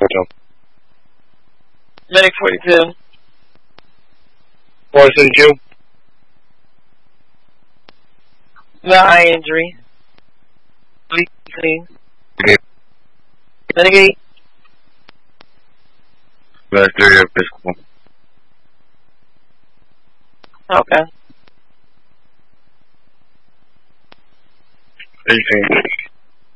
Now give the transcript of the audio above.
Medic 42. 472. The eye injury. Bleeding. Medic 8. Medic 3 of physical. Okay. 18.